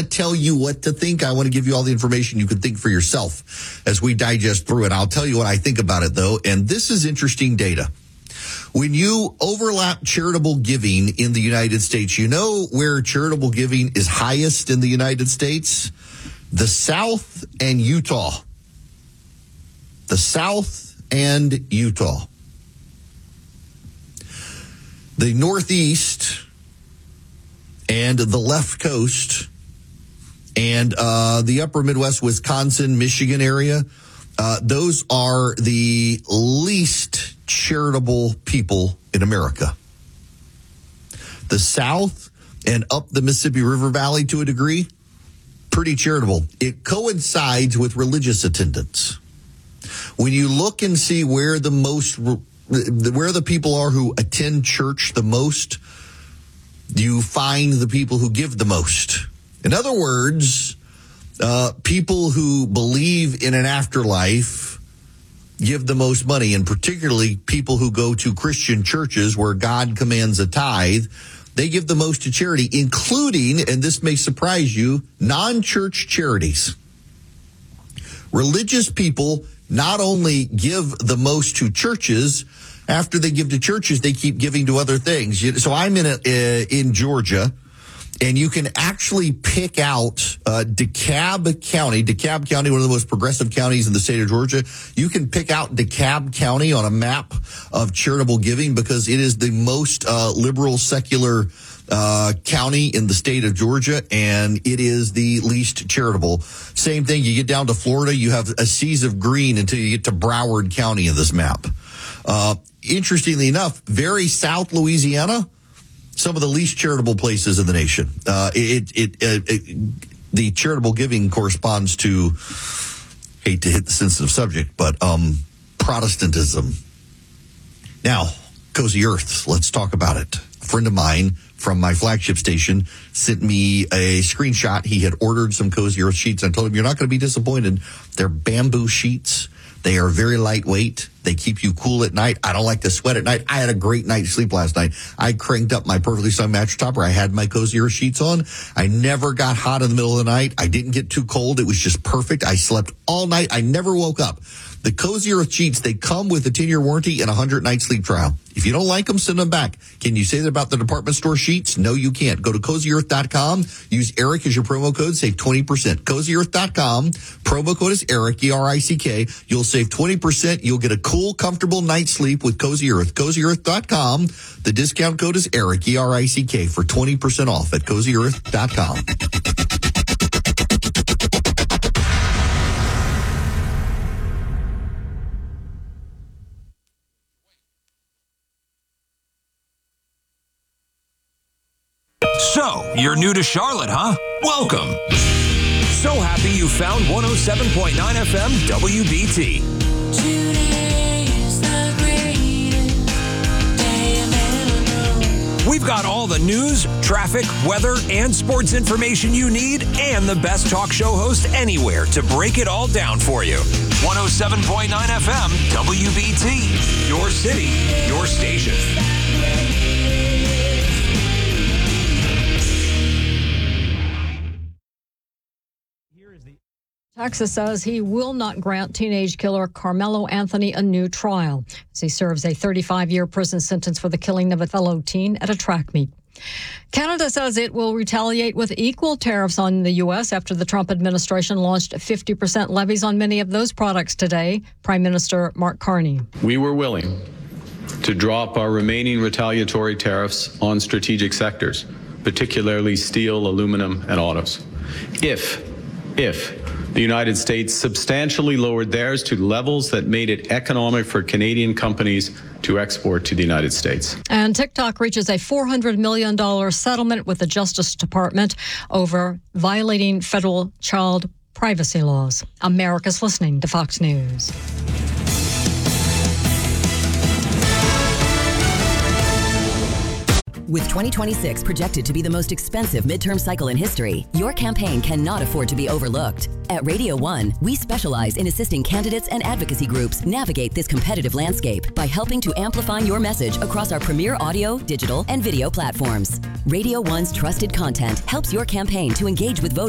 to tell you what to think. I want to give you all the information you can think for yourself as we digest through it. I'll tell you what I think about it, though, and this is interesting data. When you overlap charitable giving in the United States, you know where charitable giving is highest in the United States? The South and Utah. The South and Utah. The Northeast and the left coast and the upper Midwest, Wisconsin, Michigan area, those are the least charitable people in America. The South and up the Mississippi River Valley to a degree, pretty charitable. It coincides with religious attendance. When you look and see where the people are who attend church the most, you find the people who give the most. In other words, people who believe in an afterlife give the most money, and particularly people who go to Christian churches where God commands a tithe, they give the most to charity, including, and this may surprise you, non-church charities. Religious people not only give the most to churches, after they give to churches, they keep giving to other things. So I'm in Georgia, and you can actually pick out DeKalb County, one of the most progressive counties in the state of Georgia. You can pick out DeKalb County on a map of charitable giving because it is the most liberal, secular county in the state of Georgia, and it is the least charitable. Same thing, you get down to Florida, you have a seas of green until you get to Broward County in this map. Interestingly enough, very South Louisiana, some of the least charitable places in the nation. The charitable giving corresponds to, hate to hit the sensitive subject, but Protestantism. Now, Cozy Earth, let's talk about it. A friend of mine from my flagship station sent me a screenshot. He had ordered some Cozy Earth sheets. I told him, you're not going to be disappointed. They're bamboo sheets. They are very lightweight. They keep you cool at night. I don't like to sweat at night. I had a great night's sleep last night. I cranked up my Perfectly Sun mattress topper. I had my Cozy Earth sheets on. I never got hot in the middle of the night. I didn't get too cold. It was just perfect. I slept all night. I never woke up. The Cozy Earth sheets, they come with a 10-year warranty and a 100-night sleep trial. If you don't like them, send them back. Can you say that about the department store sheets? No, you can't. Go to CozyEarth.com. Use Eric as your promo code. Save 20%. CozyEarth.com. Promo code is Eric, E-R-I-C-K. You'll save 20%. You'll get a cool, comfortable night's sleep with Cozy Earth. CozyEarth.com. The discount code is Eric, E-R-I-C-K, for 20% off at CozyEarth.com. So, you're new to Charlotte, huh? Welcome. So happy you found 107.9 FM WBT. We've got all the news, traffic, weather, and sports information you need, and the best talk show host anywhere to break it all down for you. 107.9 FM WBT. Your city, your station. Texas says he will not grant teenage killer Carmelo Anthony a new trial as he serves a 35-year prison sentence for the killing of a fellow teen at a track meet. Canada says it will retaliate with equal tariffs on the U.S. after the Trump administration launched 50% levies on many of those products today. Prime Minister Mark Carney. We were willing to drop our remaining retaliatory tariffs on strategic sectors, particularly steel, aluminum, and autos, if the United States substantially lowered theirs to levels that made it economic for Canadian companies to export to the United States. And TikTok reaches a $400 million settlement with the Justice Department over violating federal child privacy laws. America's listening to Fox News. With 2026 projected to be the most expensive midterm cycle in history, your campaign cannot afford to be overlooked. At Radio 1, we specialize in assisting candidates and advocacy groups navigate this competitive landscape by helping to amplify your message across our premier audio, digital, and video platforms. Radio 1's trusted content helps your campaign to engage with voters